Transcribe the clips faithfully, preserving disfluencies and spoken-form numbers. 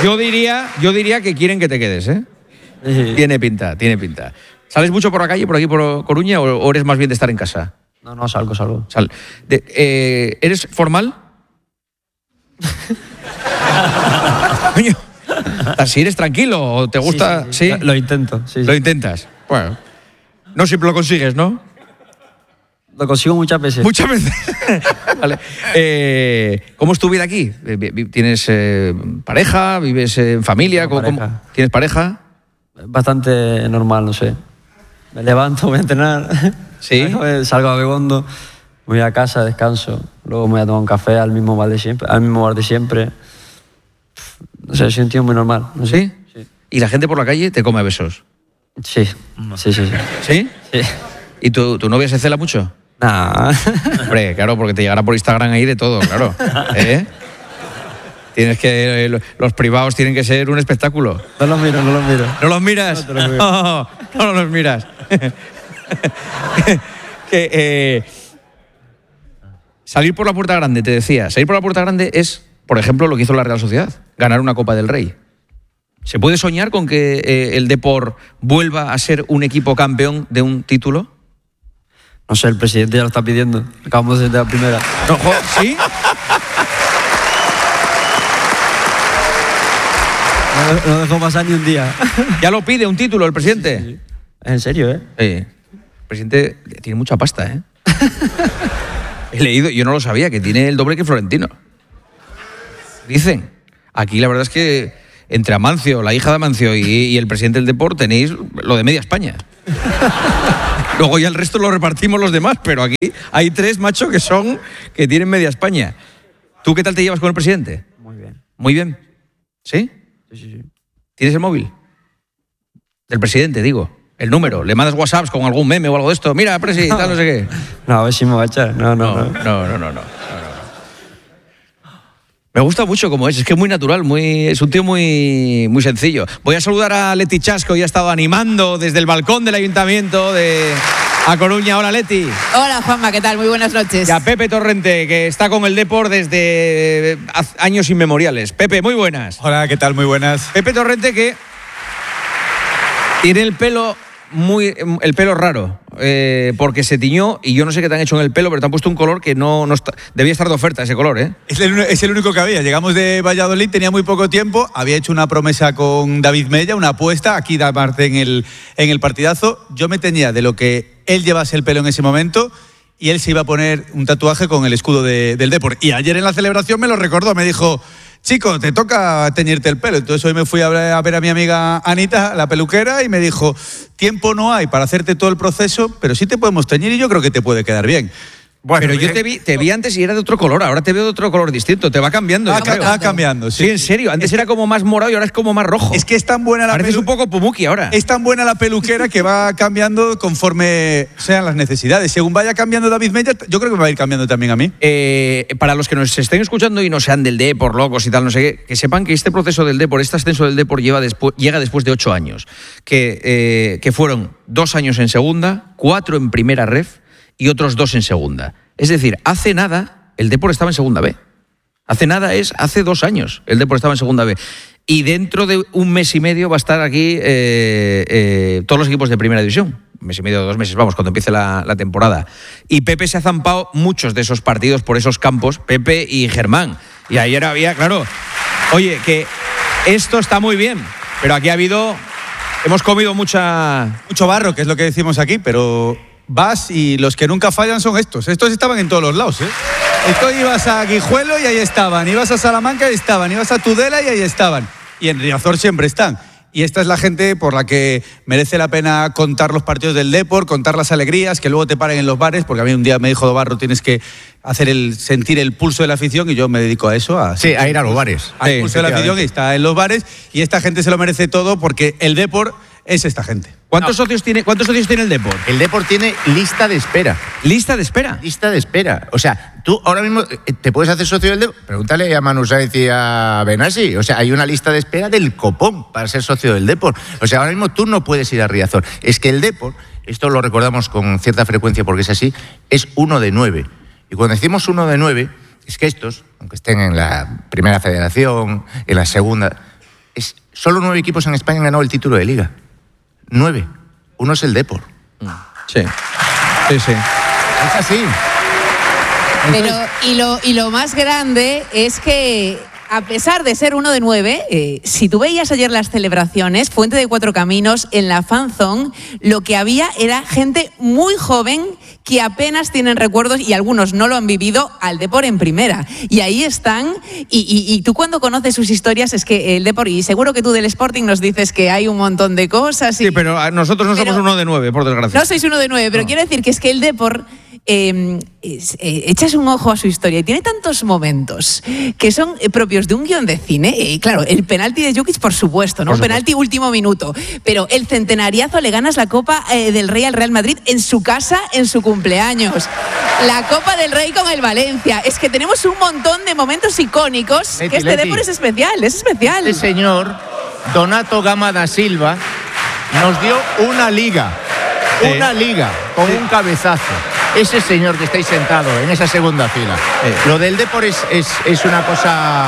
yo diría, yo diría que quieren que te quedes, ¿eh? Sí. Tiene pinta, tiene pinta. ¿Sales mucho por la calle, por aquí, por Coruña, o, o eres más bien de estar en casa? No, no, salgo, salgo. Sal. De, eh, ¿Eres formal? Coño, ¿así eres tranquilo o te gusta? Sí, sí, sí. ¿Sí? Lo, lo intento, sí, sí. Lo intentas. Bueno, no siempre lo consigues, ¿no? Lo consigo muchas veces. Muchas veces. Vale. Eh, ¿Cómo es tu vida aquí? ¿Tienes eh, pareja? ¿Vives en familia? ¿Cómo, pareja. ¿Cómo? ¿Tienes pareja? Bastante normal, no sé. Me levanto, voy a entrenar. Sí. Salgo a Begondo, voy a casa, descanso. Luego me voy a tomar un café al mismo bar de siempre. Al mismo bar de siempre. No sé, soy un tío muy normal. No sé. ¿Sí? ¿Sí? ¿Y la gente por la calle te come a besos? Sí. Sí, sí, sí. ¿Sí? Sí. ¿Y tu, tu novia se cela mucho? Nah. Hombre, claro, porque te llegará por Instagram ahí de todo, claro. ¿Eh? Tienes que... Eh, los privados tienen que ser un espectáculo. No los miro, no los miro. ¿No los miras? No, te los miro. no, no los miras. que, eh, salir por la puerta grande, te decía. Salir por la puerta grande es, por ejemplo, lo que hizo la Real Sociedad. Ganar una Copa del Rey. ¿Se puede soñar con que eh, el Depor vuelva a ser un equipo campeón de un título? No sé, el presidente ya lo está pidiendo. Acabamos de la primera. No, ¿sí? No, no dejó pasar ni un día. ¿Ya lo pide un título el presidente? Sí, sí. Es en serio, ¿eh? Sí. El presidente tiene mucha pasta, ¿eh? He leído, yo no lo sabía, que tiene el doble que Florentino. Dicen. Aquí la verdad es que entre Amancio, la hija de Amancio y, y el presidente del Depor tenéis lo de media España. Luego ya el resto lo repartimos los demás, pero aquí hay tres, macho, que son, que tienen media España. ¿Tú qué tal te llevas con el presidente? Muy bien. Muy bien. ¿Sí? Sí, sí, sí. ¿Tienes el móvil? Del presidente, digo. El número. ¿Le mandas WhatsApps con algún meme o algo de esto? Mira, presi, tal, no sé qué. No, a ver si me va a echar. No, no, no. No, no, no, no, no. Me gusta mucho como es, es que es muy natural, muy, es un tío muy, muy sencillo. Voy a saludar a Leti Chas, que hoy ha estado animando desde el balcón del Ayuntamiento de A Coruña. Hola, Leti. Hola, Juanma, ¿qué tal? Muy buenas noches. Y a Pepe Torrente, que está con el Depor desde años inmemoriales. Pepe, muy buenas. Hola, ¿qué tal? Muy buenas. Pepe Torrente, que tiene el pelo muy el pelo raro, eh, porque se tiñó, y yo no sé qué te han hecho en el pelo, pero te han puesto un color que no, no está, debía estar de oferta ese color, ¿eh? Es el, es el único que había. Llegamos de Valladolid, tenía muy poco tiempo, había hecho una promesa con David Mella, una apuesta, aquí da parte en el, en el partidazo. Yo me teñía de lo que él llevase el pelo en ese momento, y él se iba a poner un tatuaje con el escudo de, del Depor. Y ayer en la celebración me lo recordó, me dijo: chico, te toca teñirte el pelo. Entonces hoy me fui a ver a mi amiga Anita, la peluquera, y me dijo: tiempo no hay para hacerte todo el proceso, pero sí te podemos teñir y yo creo que te puede quedar bien. Bueno, pero yo te vi, te vi antes y era de otro color, ahora te veo de otro color distinto, te va cambiando. Va, ca va cambiando, sí. Sí, en serio, antes era como más morado y ahora es como más rojo. Es que es tan buena la Pareces un poco Pumuki ahora. Es tan buena la peluquera que va cambiando conforme sean las necesidades. Según vaya cambiando David Mella, yo creo que me va a ir cambiando también a mí. Eh, para los que nos estén escuchando y no sean del Depor, locos y tal, no sé qué, que sepan que este proceso del Depor, este ascenso del Depor lleva después, llega después de ocho años, que, eh, que fueron dos años en segunda, cuatro en primera ref y otros dos en segunda. Es decir, hace nada el Depor estaba en segunda B. Hace nada es, hace dos años el Depor estaba en segunda B. Y dentro de un mes y medio va a estar aquí eh, eh, todos los equipos de primera división. Un mes y medio, dos meses, vamos, cuando empiece la, la temporada. Y Pepe se ha zampado muchos de esos partidos por esos campos, Pepe y Germán. Y ayer había, claro, oye, que esto está muy bien, pero aquí ha habido, hemos comido mucha... Mucho barro, que es lo que decimos aquí, pero... vas y los que nunca fallan son estos. Estos estaban en todos los lados, ¿eh? Esto ibas a Guijuelo y ahí estaban. Ibas a Salamanca y ahí estaban. Ibas a Tudela y ahí estaban. Y en Riazor siempre están. Y esta es la gente por la que merece la pena contar los partidos del Depor, contar las alegrías, que luego te paren en los bares, porque a mí un día me dijo Dobarro, tienes que hacer el sentir el pulso de la afición, y yo me dedico a eso. A sí, a ir a los bares. Al sí, pulso de la afición, y está en los bares. Y esta gente se lo merece todo porque el Depor es esta gente. ¿Cuántos, no. socios tiene, ¿Cuántos socios tiene el Depor? El Depor tiene lista de espera. ¿Lista de espera? Lista de espera. O sea, tú ahora mismo te puedes hacer socio del Depor. Pregúntale a Manu Sáenz y a Benassi. O sea, hay una lista de espera del copón para ser socio del Depor. O sea, ahora mismo tú no puedes ir a Riazor. Es que el Depor, esto lo recordamos con cierta frecuencia porque es así, es uno de nueve. Y cuando decimos uno de nueve, es que estos, aunque estén en la primera federación, en la segunda, es, solo nueve equipos en España han ganado el título de Liga. Nueve. Uno es el Depor. Sí, sí, sí. Es así. Pero, y lo, y lo más grande es que, a pesar de ser uno de nueve, eh, si tú veías ayer las celebraciones, Fuente de Cuatro Caminos, en la Fan Zone, lo que había era gente muy joven que apenas tienen recuerdos, y algunos no lo han vivido, al Depor en primera. Y ahí están, y, y, y tú cuando conoces sus historias, es que el Depor, y seguro que tú del Sporting nos dices que hay un montón de cosas. Y, Sí, pero nosotros no pero, somos uno de nueve, por desgracia. No sois uno de nueve, pero No. quiero decir que es que el Depor... Eh, es, eh, echas un ojo a su historia y tiene tantos momentos que son eh, propios de un guión de cine. Y claro, el penalti de Jukic, por supuesto, ¿no? Por supuesto. Penalti último minuto. Pero el centenariazo, le ganas la Copa eh, del Rey al Real Madrid en su casa, en su cumpleaños. La Copa del Rey con el Valencia. Es que tenemos un montón de momentos icónicos. Leti, que este Leti. Depor es especial, es especial. Este señor, Donato Gama da Silva, nos dio una liga. Sí. Una liga con un cabezazo. Ese señor que estáis sentado en esa segunda fila. Sí. Lo del Depor es, es, es una cosa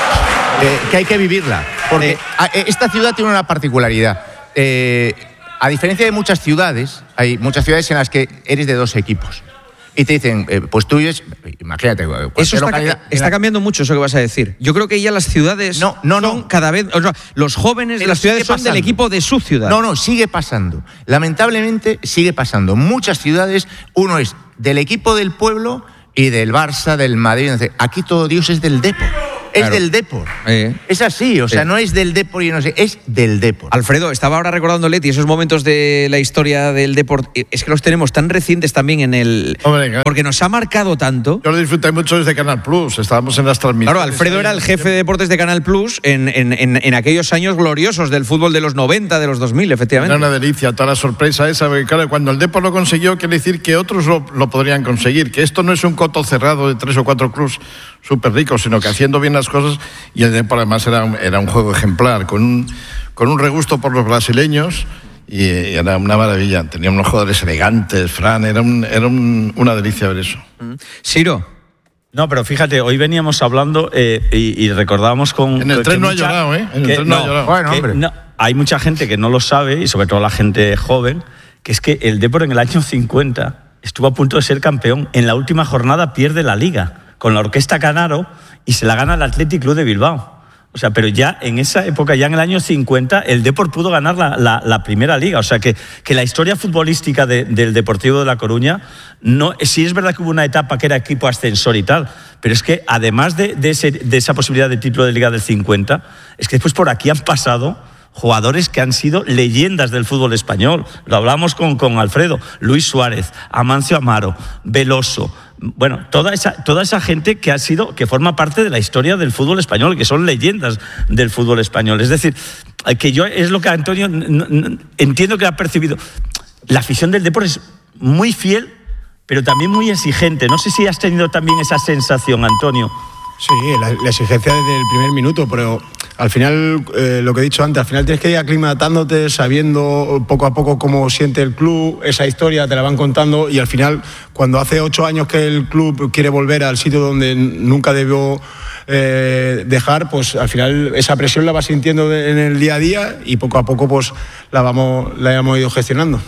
eh, que hay que vivirla. Porque Sí. a- esta ciudad tiene una particularidad. Eh, a diferencia de muchas ciudades, hay muchas ciudades en las que eres de dos equipos. Y te dicen, eh, pues tú es, imagínate, cualquier Eso está, localidad- está cambiando mucho, eso que vas a decir. Yo creo que ya las ciudades No, no, son no. cada vez... O sea, los jóvenes de Pero las ciudades sigue son del pasando. equipo de su ciudad. No, no, sigue pasando. Lamentablemente sigue pasando. En muchas ciudades uno es del equipo del pueblo y del Barça, del Madrid. Aquí todo Dios es del Depor. Es Claro. del Depor. Eh. Es así, o sea, Sí. no es del Depor y no sé, es del Depor. Alfredo, estaba ahora recordando, Leti, esos momentos de la historia del deporte. Es que los tenemos tan recientes también en el... Hombre, claro. porque nos ha marcado tanto. Yo lo disfruté mucho desde Canal Plus, estábamos en las transmisiones. Claro, Alfredo era el jefe de deportes de Canal Plus en, en, en, en aquellos años gloriosos del fútbol de los noventa, de los dos mil, efectivamente. Era una delicia, toda la sorpresa esa, porque claro, cuando el Depor lo consiguió, quiere decir que otros lo, lo podrían conseguir, que esto no es un coto cerrado de tres o cuatro clubs súper ricos, sino que haciendo bien las cosas, y el Depor además era un, era un juego ejemplar, con un, con un regusto por los brasileños, y, y era una maravilla, tenía unos jugadores elegantes, Fran, era, un, era un, una delicia ver eso. Siro. No, pero fíjate, hoy veníamos hablando eh, y, y recordábamos con... En el que tren no ha mucha- llorado, ¿eh? En el que- tren no ha llorado. Bueno, que hombre. no, hay mucha gente que no lo sabe, y sobre todo la gente joven, que es que el Depor en el año cincuenta estuvo a punto de ser campeón. En la última jornada pierde la Liga con la Orquesta Canaro y se la gana el Athletic Club de Bilbao. O sea, pero ya en esa época, ya en el año cincuenta, el Depor pudo ganar la, la, la primera liga. O sea, que, que la historia futbolística de, del Deportivo de La Coruña, no, sí es verdad que hubo una etapa que era equipo ascensor y tal, pero es que además de, de, ese, de esa posibilidad de título de liga del cincuenta, es que después por aquí han pasado jugadores que han sido leyendas del fútbol español. Lo hablamos con, con Alfredo. Luis Suárez, Amancio Amaro, Veloso. Bueno, toda esa, toda esa gente que ha sido, que forma parte de la historia del fútbol español, que son leyendas del fútbol español. Es decir, que yo es lo que Antonio no, no, entiendo que ha percibido. La afición del deporte es muy fiel, pero también muy exigente. No sé si has tenido también esa sensación, Antonio. Sí, la, la exigencia desde el primer minuto, pero al final, eh, lo que he dicho antes, al final tienes que ir aclimatándote, sabiendo poco a poco cómo siente el club, esa historia te la van contando, y al final, cuando hace ocho años que el club quiere volver al sitio donde nunca debió eh, dejar, pues al final esa presión la vas sintiendo de, en el día a día, y poco a poco pues la, vamos, la hemos ido gestionando.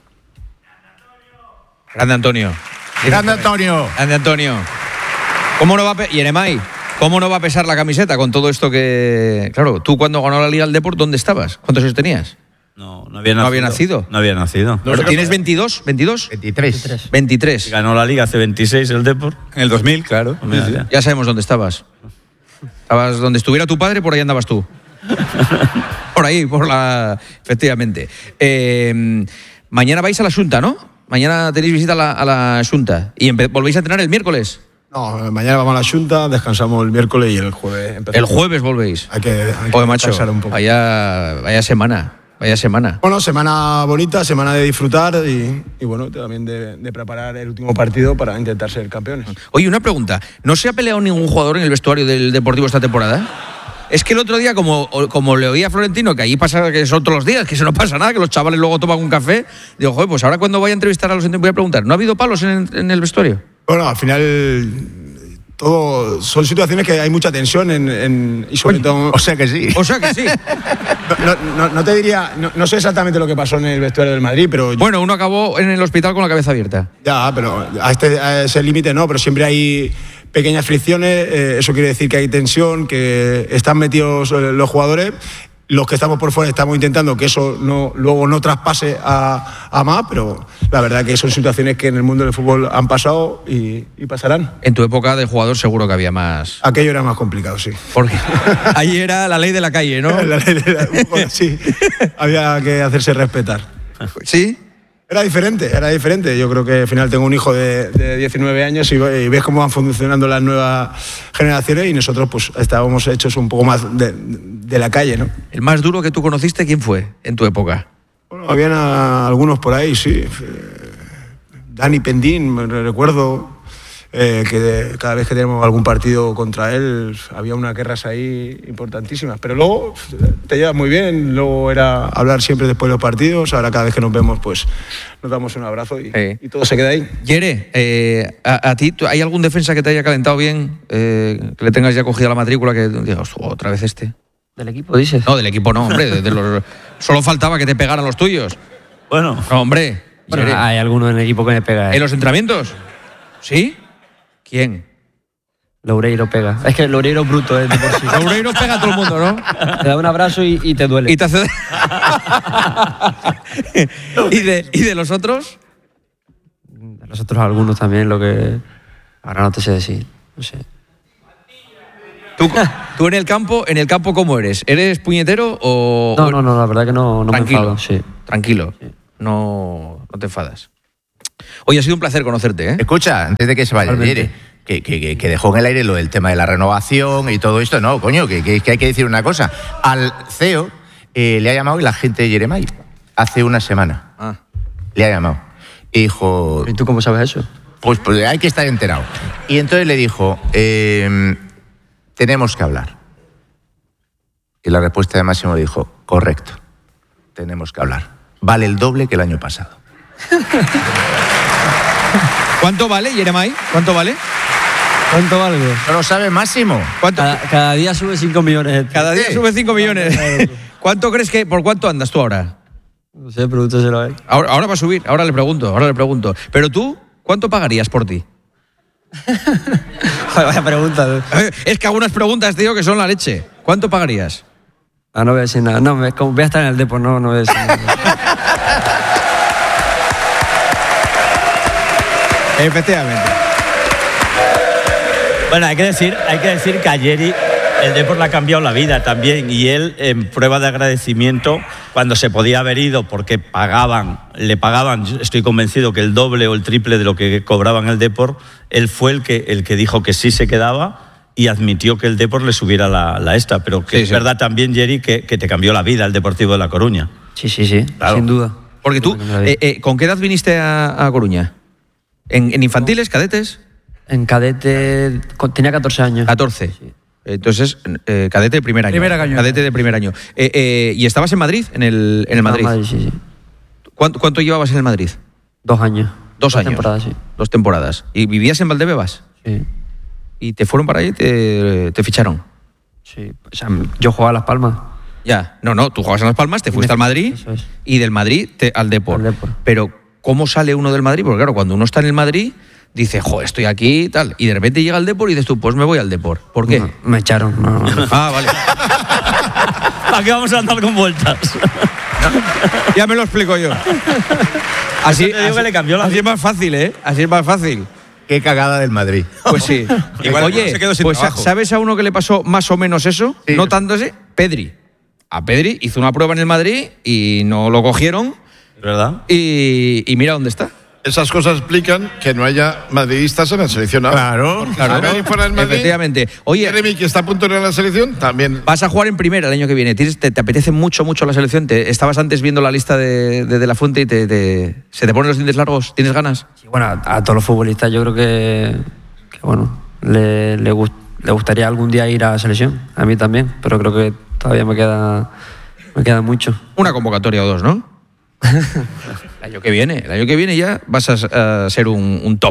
Grande Antonio. Grande Antonio. Grande Antonio. ¿Cómo no va a pe- y Eremay, ¿cómo no va a pesar la camiseta con todo esto que... Claro, tú cuando ganó la Liga del Depor, ¿dónde estabas? ¿Cuántos años tenías? No, no había ¿No nacido. había nacido? No había nacido. ¿Pero tienes veintidós? ¿veintidós? veintitrés. veintitrés. Ganó la Liga hace veintiséis el Depor. En el dos mil, claro. Mira, mira. Ya sabemos dónde estabas. Estabas donde estuviera tu padre, por ahí andabas tú. Por ahí, por la... Efectivamente. Eh, mañana vais a la Xunta, ¿no? Mañana tenéis visita a la, a la Xunta. ¿Y empe- volvéis a entrenar el miércoles? No, mañana vamos a la Xunta, descansamos el miércoles y el jueves empezamos. El jueves volvéis. Hay que, hay que Joder, macho, descansar un poco. vaya, vaya semana, vaya semana. Bueno, semana bonita, semana de disfrutar y, y bueno, también de, de preparar el último partido para intentar ser campeones. Oye, una pregunta. ¿No se ha peleado ningún jugador en el vestuario del Deportivo esta temporada? Es que el otro día, como, como le oí a Florentino, que allí pasa que son todos los días, que eso no pasa nada, que los chavales luego toman un café, digo, joder, pues ahora cuando vaya a entrevistar a los entrenadores voy a preguntar, ¿no ha habido palos en, en el vestuario? Bueno, al final todo son situaciones que hay mucha tensión en, en y sobre Oye, todo. o sea que sí. O sea que sí. No, no, no te diría, no, no sé exactamente lo que pasó en el vestuario del Madrid, pero yo- Bueno, uno acabó en el hospital con la cabeza abierta. ya, pero a, este, a ese límite no, pero siempre hay pequeñas fricciones, eh, eso quiere decir que hay tensión, que están metidos eh, los jugadores. Los que estamos por fuera estamos intentando que eso no, luego no traspase a, a más, pero la verdad que son situaciones que en el mundo del fútbol han pasado y, y pasarán. En tu época de jugador seguro que había más. Aquello era más complicado, sí. Porque ahí era la ley de la calle, ¿no? La ley de la- bueno, sí, había que hacerse respetar. ¿Sí? Era diferente, era diferente. Yo creo que al final tengo un hijo de, de diecinueve años y, y ves cómo van funcionando las nuevas generaciones y nosotros pues estábamos hechos un poco más de, de la calle, ¿no? El más duro que tú conociste, ¿quién fue en tu época? Bueno, habían a- algunos por ahí, sí. Eh, Dani Pendín, me recuerdo eh, que de- cada vez que teníamos algún partido contra él había unas guerras ahí importantísimas. Pero luego te llevas muy bien, luego era hablar siempre después de los partidos, ahora cada vez que nos vemos pues nos damos un abrazo y, Sí. y todo se queda ahí. Yere, eh, a, a ti, ¿tú- ¿hay algún defensa que te haya calentado bien? Eh, que le tengas ya cogida la matrícula, que digas, "Oh, otra vez este". ¿Del equipo dices? No, del equipo no, hombre. de- de los- solo faltaba que te pegaran los tuyos. Bueno, No, hombre. Bueno, Yere. hay alguno en el equipo que me pega. ¿En ¿eh? los entrenamientos? ¿Sí? ¿Quién? Loureiro pega. Es que Loureiro es bruto, ¿eh? De por sí. Loureiro pega a todo el mundo, ¿no? Te da un abrazo y, y te duele. Y te hace... ¿Y, de, ¿Y de los otros? Nosotros algunos también, lo que... Ahora no te sé decir. No sé. ¿Tú, tú en el campo, en el campo ¿cómo eres? ¿Eres puñetero o...? No, no, no, la verdad que no, no me Tranquilo. enfado. Sí. Tranquilo. No, no te enfadas. Oye, ha sido un placer conocerte, ¿eh? Escucha, antes de que se vaya, Igualmente. Yere, que, que, que- que dejó en el aire lo del tema de la renovación y todo esto. No, coño, que, que- que hay que decir una cosa. Al C E O eh, le ha llamado el agente de Yeremay hace una semana. Ah. Le ha llamado. Y dijo, ¿Y tú cómo sabes eso? pues, pues hay que estar enterado. Y entonces le dijo, eh, tenemos que hablar. Y la respuesta de Máximo le dijo, correcto, tenemos que hablar. Vale el doble que el año pasado. ¿Cuánto vale, Yeremay? ¿Cuánto vale? ¿Cuánto valgo? ¿No lo sabe Máximo? ¿Cuánto? Cada, cada día sube cinco millones. Cada día Sí. sube cinco millones. ¿Cuánto crees que, por cuánto andas tú ahora? No sé, pregúntaselo a él. Ahora, ahora va a subir, ahora le pregunto, ahora le pregunto. Pero tú, ¿cuánto pagarías por ti? Vaya pregunta. ¿no? Eh, Es que algunas preguntas, tío, que son la leche. ¿Cuánto pagarías? Ah, no voy a decir nada. No, me- como voy a estar en el Depor, no, no voy a decir nada. Efectivamente. Bueno, hay que decir, hay que decir que a Yeri el Depor le ha cambiado la vida también, y él, en prueba de agradecimiento, cuando se podía haber ido porque pagaban, le pagaban, estoy convencido que el doble o el triple de lo que cobraban el Depor, él fue el que, el que dijo que sí se quedaba y admitió que el Depor le subiera la, la esta, pero que Sí, es sí. verdad también, Yeri, que, que te cambió la vida el Deportivo de La Coruña. Sí, sí, sí, Claro. sin duda. Porque tú, eh, eh, ¿con qué edad viniste a, a Coruña? ¿En, en infantiles, cadetes? En cadete con- tenía catorce años. catorce. Entonces, eh, cadete de primer año. Primer año. Cadete de primer año. Eh, eh, ¿Y estabas en Madrid? En el, en el Madrid. Ah, sí, sí. ¿Cuánto, cuánto llevabas en el Madrid? Dos años. Dos, años. temporadas, sí. Dos temporadas. ¿Y vivías en Valdebebas? Sí. ¿Y te fueron para allí y te, te ficharon? Sí. O sea, yo jugaba a Las Palmas. Ya. No, no, tú jugabas en Las Palmas, te fuiste al Madrid Eso es. y del Madrid te- al Depor. Al Depor. Pero, ¿cómo sale uno del Madrid? Porque claro, cuando uno está en el Madrid, dice, jo, estoy aquí y tal. Y de repente llega al Depor y dices tú, pues me voy al Depor. ¿Por qué? No, me echaron. No, no. Ah, vale. ¿Para qué vamos a andar con vueltas? Ya me lo explico yo. Así, te digo así- que le cambió la así es más fácil, ¿eh? Así es más fácil. Qué cagada del Madrid. Pues sí. Igual Oye, se quedó sin pues trabajo. ¿sabes a uno que le pasó más o menos eso? Sí. No tanto ese, Pedri. A Pedri hizo una prueba en el Madrid y no lo cogieron ¿Verdad? y, y mira dónde está. Esas cosas explican que no haya madridistas en la selección. ahora. Claro, Porque claro. si nadie fuera del Madrid, Efectivamente. Oye, Jeremy, que está a punto de ir a la selección, también. vas a jugar en primera el año que viene. ¿Tienes- te, te apetece mucho, mucho la selección? Te, estabas antes viendo la lista de, de, de la Fuente y te, te- se te ponen los dientes largos. ¿Tienes ganas? Sí, bueno, a, a todos los futbolistas yo creo que, que bueno, le, le, gust- le gustaría algún día ir a la selección. A mí también, pero creo que todavía me queda, me queda mucho. Una convocatoria o dos, ¿no? El año que viene, el año que viene ya vas a, a ser un, un top.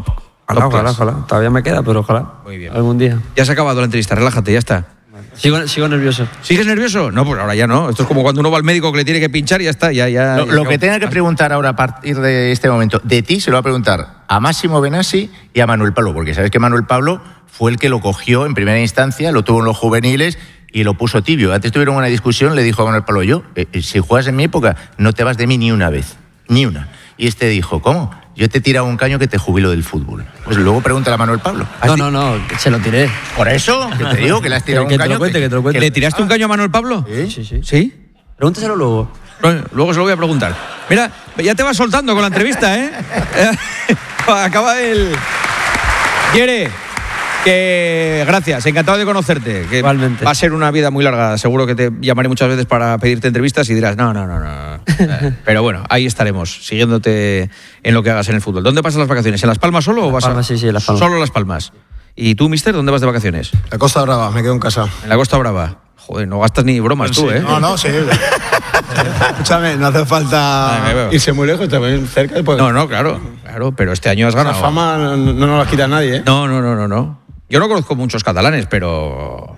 Ojalá, ojalá, ojalá. Todavía me queda, pero ojalá. Muy bien. Algún día. Ya se ha acabado la entrevista, relájate, ya está. Sigo, sigo nervioso. ¿Sigues nervioso? No, pues ahora ya no. Esto es como cuando uno va al médico que le tiene que pinchar y ya está. Ya, ya, Lo, ya lo que tenga que preguntar ahora a partir de este momento de ti se lo va a preguntar a Máximo Benassi y a Manuel Pablo, porque sabes que Manuel Pablo fue el que lo cogió en primera instancia, lo tuvo en los juveniles y lo puso tibio. Antes tuvieron una discusión, le dijo a Manuel Pablo, yo, eh, si juegas en mi época, no te vas de mí ni una vez, ni una. Y este dijo, ¿cómo? Yo te he tirado un caño que te jubilo del fútbol. Pues luego pregúntale a Manuel Pablo. No, no, no, se lo tiré. Por eso, que te digo que le has tirado Que un te lo caño. cuente, que te lo cuente. ¿Le tiraste un caño a Manuel Pablo? ¿Sí? Sí, sí. ¿Sí? Pregúntaselo luego. Bueno, luego se lo voy a preguntar. Mira, ya te vas soltando con la entrevista, ¿eh? Acaba el... Quiere que gracias, encantado de conocerte. Que Igualmente. va a ser una vida muy larga. Seguro que te llamaré muchas veces para pedirte entrevistas y dirás, no, no, no, no. Eh, Pero bueno, ahí estaremos, siguiéndote en lo que hagas en el fútbol. ¿Dónde pasas las vacaciones? ¿En Las Palmas solo o vas Palmas, a...? sí, sí, en Las Palmas. Solo Las Palmas. ¿Y tú, mister, dónde vas de vacaciones? La Costa Brava, me quedo en casa. En la Costa Brava. Joder, no gastas ni bromas tú, Sí. ¿eh? No, no, sí. Escúchame, no hace falta Ay, me veo. irse muy lejos, también cerca. Pues, No, no, claro, claro, pero este año has la ganado. fama no, no nos la quita nadie, ¿eh? No, no, no, no, no. Yo no conozco muchos catalanes, pero...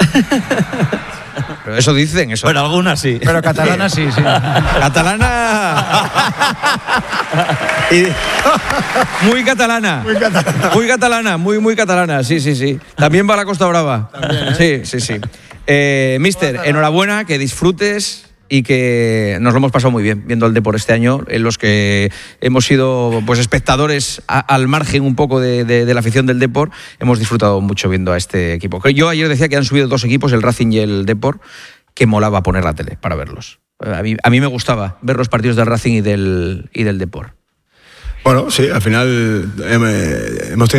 pero eso dicen, eso. Bueno, algunas sí. Pero catalana sí, sí. Catalana. Y- muy catalana. Muy catalana. Muy catalana, muy, muy catalana. Sí, sí, sí. También va a la Costa Brava. Sí, sí, sí. Eh, mister, enhorabuena, que disfrutes y que nos lo hemos pasado muy bien viendo el Depor este año, en los que hemos sido pues espectadores a- al margen un poco de, de- de la afición del Depor. Hemos disfrutado mucho viendo a este equipo. Yo ayer decía que han subido dos equipos, el Racing y el Depor, que molaba poner la tele para verlos. A mí, a mí me gustaba ver los partidos del Racing y del, y del Depor. Bueno, sí, al final eh, hemos tenido